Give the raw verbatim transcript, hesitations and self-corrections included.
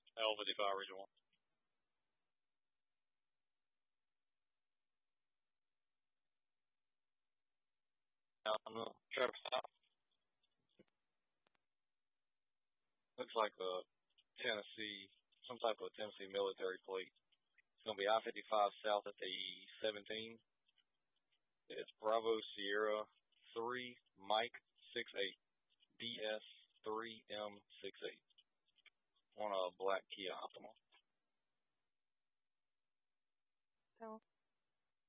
L fifty-five Region one. Um, Trevor South. Looks like a Tennessee, some type of Tennessee military plate. It's going to be I fifty-five South at the seventeen. It's Bravo Sierra three Mike six eight D S three M six eight on a black Kia Optima. So